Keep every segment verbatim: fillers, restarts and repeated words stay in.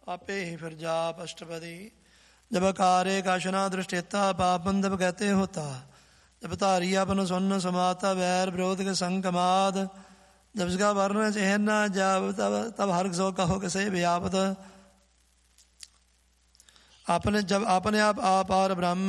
आपे ही फिर जाप अष्टपदी। जब कार्य काशना दृष्टेता पापन तब कहते होता। जब तारी अपन सुन्न समाता वैर विरोध के संकमाद। जब इसका वर्ण चेहना जब तब तब हर सो कहो किसे व्यापत। आपने जब अपने आप आपार ब्रह्म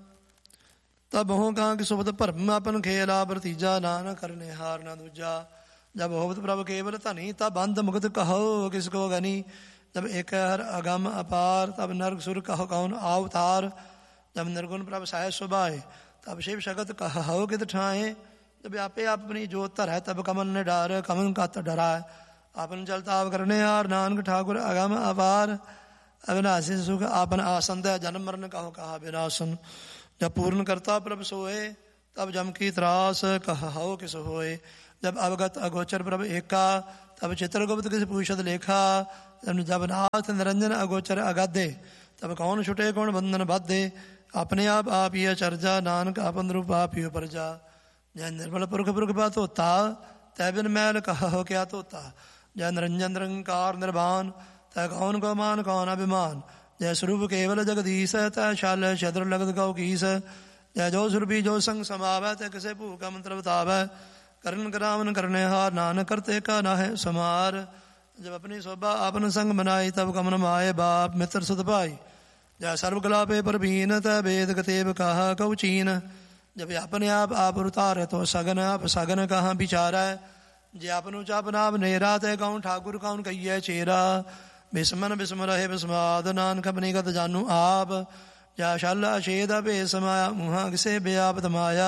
तब हो कहा कि सुबत भरम अपन खेला भतीजा नान करने हार ना दूजा। जब होवत प्रभ केवल धनी तब बंद मुक्त कहो किसको गनी। जब एक हर अगम अपार तब नरक सुर कहो कौन अवतार। जब निर्गुण प्रभ साय सुबाए तब शिव शगत कहो कित ठाए। जब आपे आप अपनी जोत धर है तब कमल ने डार कमल कत डराए। आपन चलताव करने हार नानक ठाकुर अगम अपार। अविनाशी सुख आपन आसन दे जन्म मरण कहो कहा विनाशन। जब पूर्ण करता प्रभ सोए तब जम की त्रास कहो किस होए। जब अवगत अगोचर प्रभ एका तब चित्रगुप्त किस पूछत लेखा। जब नाथ निरंजन अगोचर अगाधे तब कौन छुटे कौन बंधन बाधे। अपने आप आप ही चर्जा नानक अपन रूप आप ही प्रजा। जय निर्मल पुरख पुरख बात होता तै बिन मैल कहो क्या तोता। जय निरंजन निरंकार निर्वाण तै कौन को मान कौन अभिमान। जय स्वरूप केवल जगदीश तै शाल छद्र लगत गौ कीस। जय जो सुरभि जो संग समावै तै किसे भू का मंत्र बतावै। करण करावन करने हार नानक करते का नाहे समार। जब अपनी शोभा आपन संग बनाई तब कमन माए बाप मित्र सुत भाई। जय सर्व कला पे परवीन तै वेद कतेब कहा कऊ चीन। जब अपने आप आप उतार तो सगन आप सगन कहाँ विचारै। जे आपनु चाप नाम नेरा तै कौन ठाकुर कौन कहिए चेरा। बिस्मन बिस्म रहे बिस्माद नानक अपनी गत जानू आप। जा शल अछेद भे समाया मुहा किसे बेआपत माया।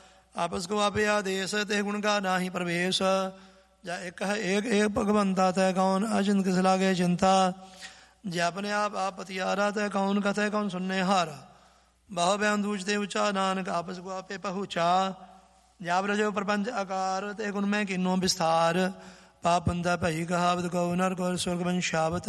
आपस को आपे आदेश ते गुण का नाही प्रवेश। जा एक है एक एक भगवंता तै कौन अचिंत किस लागे चिंता। जे अपने आप आप पतियारा तै कौन कथे कौन सुनने हारा। बहु बयान दूजते ऊंचा नानक आपस को आपे पहुँचा। जाब रजो प्रपंच आकार ते गुण में किन्नो विस्तार। पापंदा भई कहावत कौ नर कौर स्वर्ग वंशावत।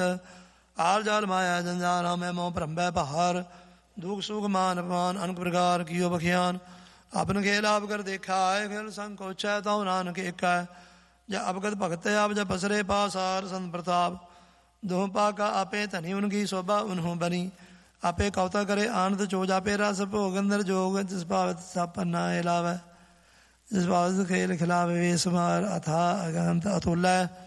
आल जाल माया जंजाल में मोह भ्रम बहार। दुख सुख मान अपमान अनेक प्रकार कियो बखियान। अपन खेल आप कर देखा है खेल संकोच है तो नानक एका। जब अवगत भगत आप जब पसरे पासार संत प्रताप। दोह पाका आपे धनी उनकी शोभा उन्हों बनी। आपे कौता करे आनंद चोज आपे रस भोग अंदर जोग। जिस पावत सपना हिलावे जिस पावत खेल खिलावे वे समार अथा अगंत अतुल्य।